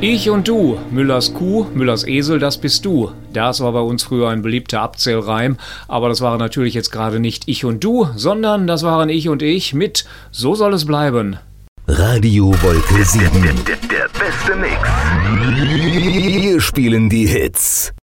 Ich und du, Müllers Kuh, Müllers Esel, das bist du. Das war bei uns früher ein beliebter Abzählreim, aber das waren natürlich jetzt gerade nicht ich und du, sondern das waren ich und ich mit So soll es bleiben. Radio Wolke 7. Der beste Mix. Wir spielen die Hits.